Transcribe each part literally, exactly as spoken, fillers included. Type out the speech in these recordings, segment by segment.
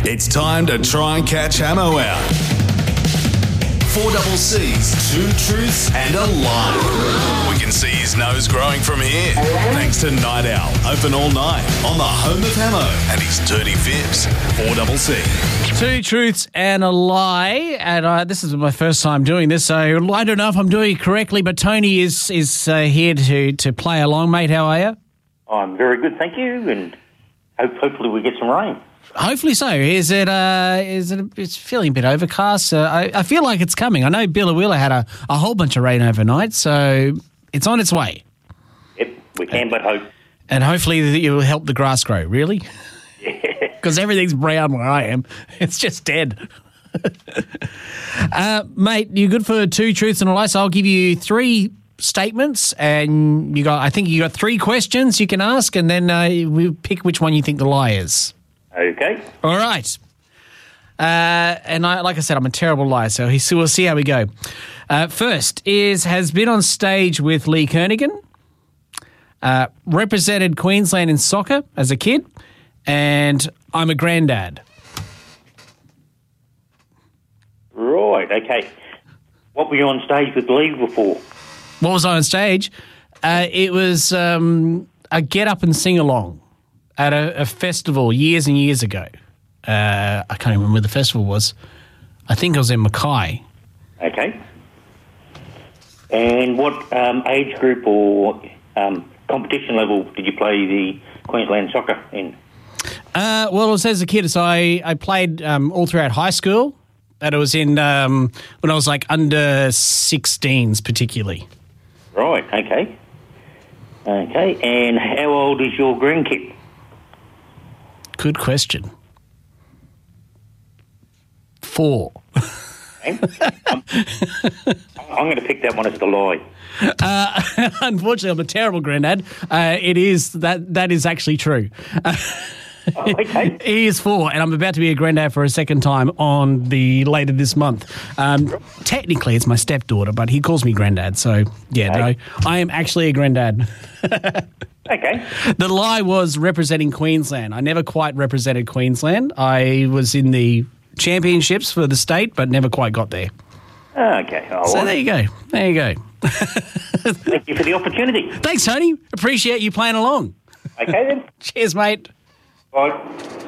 It's time to try and catch Hamo out. Four double C's, two truths and a lie. We can see his nose growing from here. Thanks to Night Owl. Open all night on the home of Hamo and his dirty fibs. Four double C. Two truths and a lie, and uh, this is my first time doing this, so I don't know if I'm doing it correctly, but Tony is is uh, here to, to play along. Mate, how are you? I'm very good, thank you, and hope, hopefully we get some rain. Hopefully so. Is it? Uh, is it? It's feeling a bit overcast. Uh, I, I feel like it's coming. I know Billawilla had a, a whole bunch of rain overnight, so it's on its way. Yep, we can but hope. And hopefully it will help the grass grow. Really? Yeah. Because everything's brown where I am. It's just dead. uh, mate, you good for two truths and a lie? So I'll give you three statements, and you got. I think you got three questions you can ask, and then uh, we pick which one you think the lie is. Okay. All right. Uh, and I, like I said, I'm a terrible liar, so he, so we'll see how we go. Uh, first is, has been on stage with Lee Kernaghan, uh, represented Queensland in soccer as a kid, and I'm a granddad. Right, okay. What were you on stage with Lee before? What was I on stage? Uh, it was um, a get up and sing along at a, a festival years and years ago. Uh, I can't even remember where the festival was. I think it was in Mackay. Okay. And what um, age group or um, competition level did you play the Queensland soccer in? Uh, well, it was as a kid. So I, I played um, all throughout high school. And it was in um, when I was like under sixteens particularly. Right, okay. Okay, and how old is your grandkid? Good question. Four. I'm, I'm going to pick that one as the lie. Uh, unfortunately, I'm a terrible granddad. Uh, it is that that is actually true. Uh, oh, okay. He is four, and I'm about to be a granddad for a second time on the later this month. Um, technically, it's my stepdaughter, but he calls me granddad. So yeah, okay. No, I am actually a granddad. Okay. The lie was representing Queensland. I never quite represented Queensland. I was in the championships for the state, but never quite got there. Okay. Oh, so well. there you go. There you go. Thank you for the opportunity. Thanks, Tony. Appreciate you playing along. Okay, then. Cheers, mate. Bye.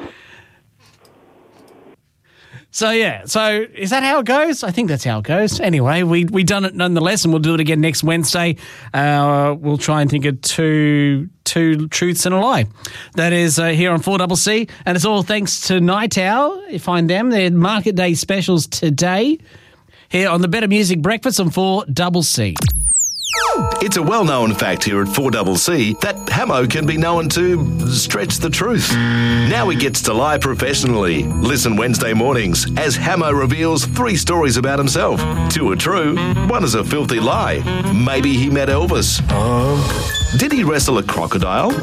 So, yeah. So, is that how it goes? I think that's how it goes. Anyway, we we done it nonetheless, and we'll do it again next Wednesday. Uh, we'll try and think of two two truths and a lie. That is uh, here on four double C, and it's all thanks to Night Owl. You find them. Their Market Day specials today here on the Better Music Breakfast on four double C. It's a well-known fact here at four double C that Hamo can be known to stretch the truth. Now he gets to lie professionally. Listen Wednesday mornings as Hamo reveals three stories about himself. Two are true, one is a filthy lie. Maybe he met Elvis. Uh, did he wrestle a crocodile?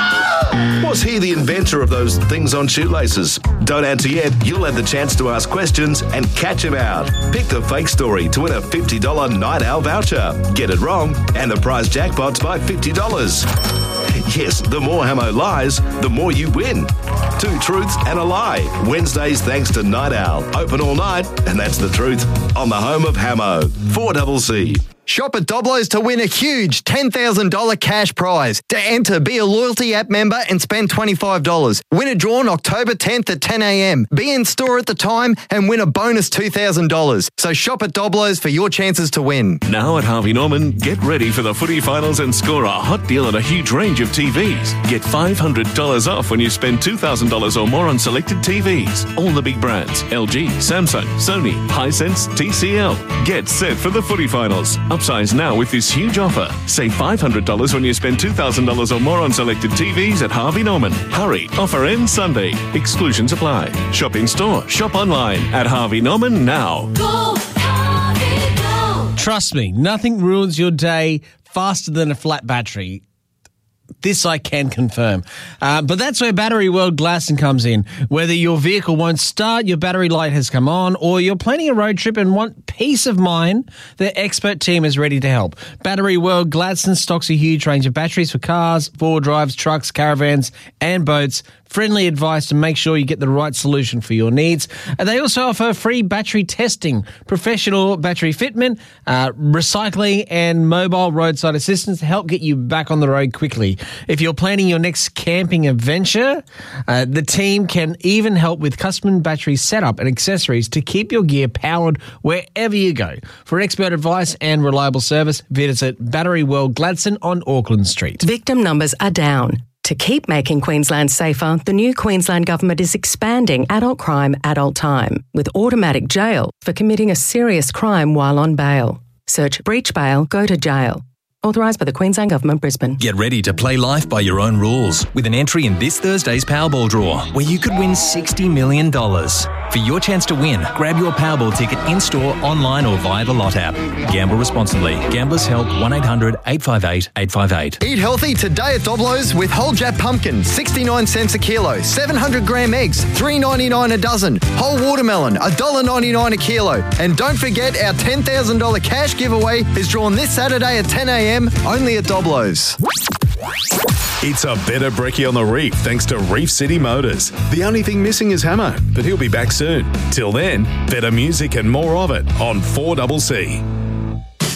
Was he the inventor of those things on shoelaces? Don't answer yet. You'll have the chance to ask questions and catch him out. Pick the fake story to win a fifty dollars Night Owl voucher. Get it wrong, and the prize jackpot's by fifty dollars. Yes, the more Hamo lies, the more you win. Two truths and a lie. Wednesdays thanks to Night Owl. Open all night, and that's the truth. On the home of Hamo. four double C. Shop at Doblo's to win a huge ten thousand dollars cash prize. To enter, be a loyalty app member and spend twenty-five dollars. Win a draw on October tenth at ten a.m. Be in store at the time and win a bonus two thousand dollars. So shop at Doblo's for your chances to win. Now at Harvey Norman, get ready for the footy finals and score a hot deal on a huge range of T Vs. Get five hundred dollars off when you spend two thousand dollars or more on selected T Vs. All the big brands, L G, Samsung, Sony, Hisense, T C L. Get set for the footy finals. Upsize now with this huge offer. Save five hundred dollars when you spend two thousand dollars or more on selected T Vs at Harvey Norman. Hurry, offer ends Sunday. Exclusions apply. Shop in store, shop online at Harvey Norman now. Go, Harvey, go. Trust me, nothing ruins your day faster than a flat battery. This I can confirm. Uh, but that's where Battery World Gladstone comes in. Whether your vehicle won't start, your battery light has come on, or you're planning a road trip and want peace of mind, their expert team is ready to help. Battery World Gladstone stocks a huge range of batteries for cars, four-wheel drives, trucks, caravans, and boats friendly advice to make sure you get the right solution for your needs. And they also offer free battery testing, professional battery fitment, uh, recycling and mobile roadside assistance to help get you back on the road quickly. If you're planning your next camping adventure, uh, the team can even help with custom battery setup and accessories to keep your gear powered wherever you go. For expert advice and reliable service, visit Battery World Gladstone on Auckland Street. Victim numbers are down. To keep making Queensland safer, the new Queensland Government is expanding adult crime, adult time, with automatic jail for committing a serious crime while on bail. Search breach bail, go to jail. Authorised by the Queensland Government, Brisbane. Get ready to play life by your own rules with an entry in this Thursday's Powerball draw, where you could win sixty million dollars. For your chance to win, grab your Powerball ticket in-store, online or via the Lot app. Gamble responsibly. Gamblers Help one eight hundred eight five eight eight five eight. Eat healthy today at Doblo's with whole Jap pumpkin, sixty-nine cents a kilo, seven hundred gram eggs, three ninety-nine a dozen, whole watermelon, one dollar ninety-nine a kilo. And don't forget our ten thousand dollars cash giveaway is drawn this Saturday at ten a m only at Doblo's. It's a better brekkie on the reef thanks to Reef City Motors. The only thing missing is Hamo, but he'll be back soon. Till then, better music and more of it on four C C.